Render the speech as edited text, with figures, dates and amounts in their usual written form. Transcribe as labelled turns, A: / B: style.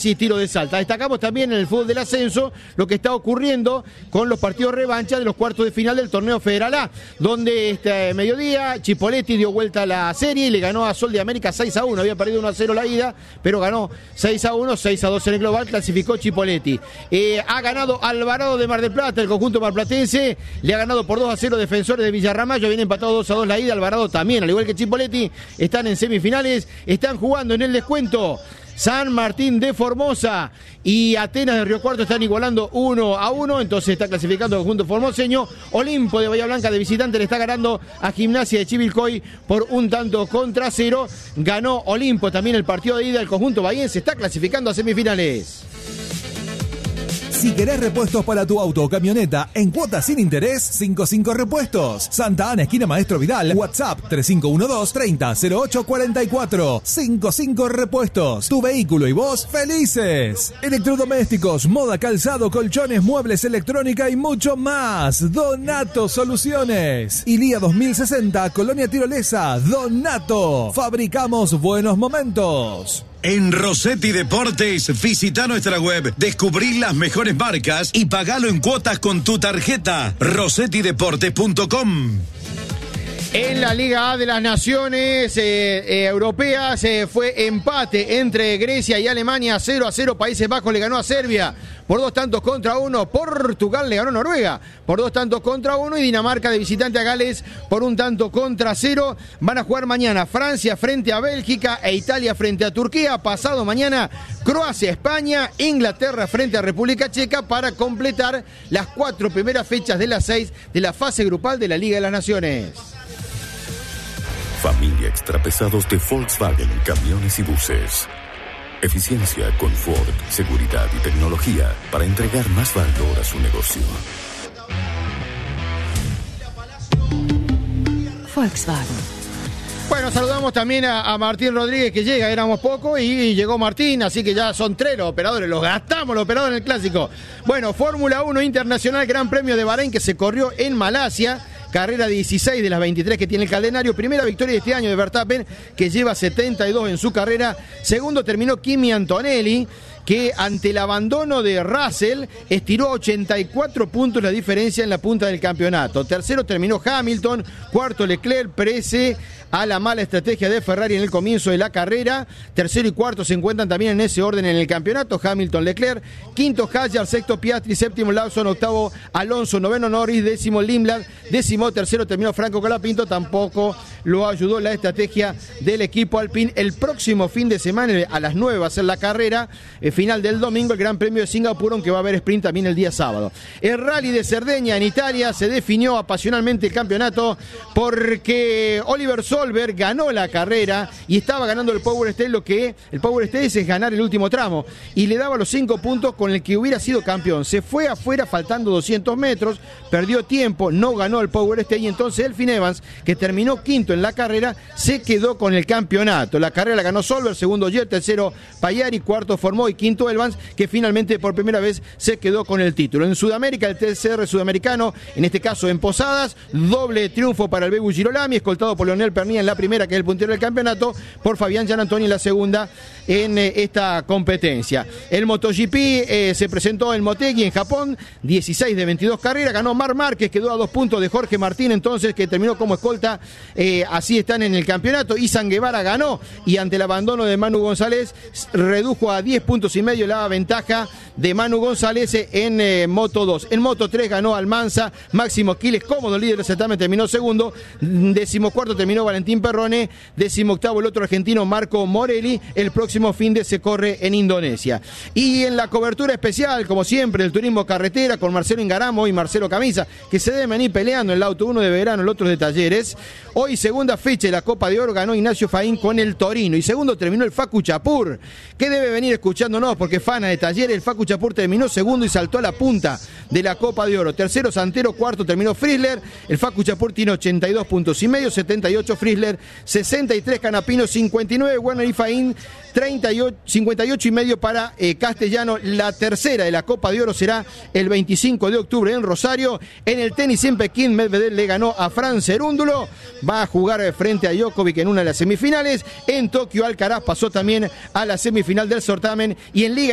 A: Maxi, tiro de Salta. Destacamos también en el fútbol del ascenso lo que está ocurriendo con los partidos revancha de los cuartos de final del torneo Federal A, donde este mediodía Chipoleti dio vuelta a la serie y le ganó a Sol de América 6-1. Había perdido 1-0 la ida, pero ganó 6-1, 6-2 en el global, clasificó Chipoleti. Ha ganado Alvarado de Mar del Plata, el conjunto marplatense, le ha ganado por 2-0 Defensores de Villarramayo, viene empatado 2-2 la ida. Alvarado también, al igual que Chipoleti, están en semifinales, están jugando en el descuento. San Martín de Formosa y Atenas de Río Cuarto están igualando 1-1, entonces está clasificando el conjunto formoseño. Olimpo de Bahía Blanca de visitante le está ganando a Gimnasia de Chivilcoy por 1-0. Ganó Olimpo también el partido de ida, el conjunto bahiense está clasificando a semifinales.
B: Si querés repuestos para tu auto o camioneta en cuotas sin interés, 55 Repuestos. Santa Ana, esquina Maestro Vidal. WhatsApp 3512-300844. 55 Repuestos. Tu vehículo y vos felices. Electrodomésticos, moda, calzado, colchones, muebles, electrónica y mucho más. Donato Soluciones. Ilía 2060, Colonia Tirolesa. Donato. Fabricamos buenos momentos.
C: En Rossetti Deportes, visita nuestra web, descubrí las mejores marcas y pagalo en cuotas con tu tarjeta. rossettideportes.com.
A: En la Liga A de las Naciones Europeas fue empate entre Grecia y Alemania, 0-0. Países Bajos le ganó a Serbia por 2-1. Portugal le ganó a Noruega por 2-1. Y Dinamarca de visitante a Gales por 1-0. Van a jugar mañana Francia frente a Bélgica e Italia frente a Turquía. Pasado mañana Croacia, España, Inglaterra frente a República Checa para completar las 4 primeras fechas de las 6 de la fase grupal de la Liga de las Naciones.
D: Familia Extrapesados de Volkswagen Camiones y Buses. Eficiencia, confort, seguridad y tecnología para entregar más valor a su negocio.
E: Volkswagen.
A: Bueno, saludamos también a Martín Rodríguez, que llega, éramos pocos y llegó Martín, así que ya son 3 los operadores, los gastamos los operadores en el clásico. Bueno, Fórmula 1 Internacional, Gran Premio de Bahrein que se corrió en Malasia. Carrera 16 de las 23 que tiene el calendario. Primera victoria de este año de Verstappen, que lleva 72 en su carrera. Segundo terminó Kimi Antonelli, que ante el abandono de Russell estiró 84 puntos la diferencia en la punta del campeonato. Tercero terminó Hamilton. Cuarto Leclerc, pese a la mala estrategia de Ferrari en el comienzo de la carrera. Tercero y cuarto se encuentran también en ese orden en el campeonato. Hamilton, Leclerc. Quinto Hadjar, sexto Piastri, séptimo Lawson, octavo Alonso, noveno Norris, décimo Limblad, décimo tercero terminó Franco Colapinto. Tampoco lo ayudó la estrategia del equipo Alpine. El próximo fin de semana a las 9 va a ser la carrera final del domingo, el Gran Premio de Singapur, aunque va a haber sprint también el día sábado. El Rally de Cerdeña en Italia se definió apasionalmente el campeonato porque Oliver Solberg ganó la carrera y estaba ganando el Power Stage. Lo que el Power Stage es ganar el último tramo y le daba los 5 puntos con el que hubiera sido campeón. Se fue afuera faltando 200 metros, perdió tiempo, no ganó el Power Stage y entonces Elfyn Evans, que terminó quinto en la carrera, se quedó con el campeonato. La carrera la ganó Solberg, segundo Jet, tercero Pagliari, cuarto Formó y quinto Evans, que finalmente por primera vez se quedó con el título. En Sudamérica, el TCR sudamericano, en este caso en Posadas, doble triunfo para el Bebu Girolami, escoltado por Leonel Pernía en la primera, que es el puntero del campeonato, por Fabián Gianantoni en la segunda en esta competencia. El MotoGP se presentó en Motegi en Japón, 16 de 22 carreras, ganó Marc Márquez, quedó a 2 puntos de Jorge Martín, entonces, que terminó como escolta. Así están en el campeonato. Izan Guevara ganó y ante el abandono de Manu González redujo a 10 puntos y medio la ventaja de Manu González en Moto 2. En Moto 3 ganó Almanza, Máximo Quiles, cómodo líder del certamen, terminó segundo. 14º terminó Valentín Perrone, 18º el otro argentino Marco Morelli. El próximo fin de se corre en Indonesia. Y en la cobertura especial, como siempre, el turismo carretera con Marcelo Ingaramo y Marcelo Camisa, que se deben ir peleando en el auto, uno de verano, el otro de talleres. Hoy segunda fecha de la Copa de Oro, ganó Ignacio Faín con el Torino y segundo terminó el Facu Chapur, que debe venir escuchándonos porque fana de talleres. El Facu Chapur terminó segundo y saltó a la punta de la Copa de Oro. Tercero Santero, cuarto terminó Frizzler. El Facu Chapur tiene 82 puntos y medio, 78 Frizzler, 63 Canapino, 59 Werner y Faín, 38, 58 y medio para Castellano. La tercera de la Copa de Oro será el 25 de octubre en Rosario. En el tenis en Pekín, Medvedev le ganó a Fran Cerúndulo, va a jugar frente a Djokovic en una de las semifinales. En Tokio, Alcaraz pasó también a la semifinal del certamen. Y en Liga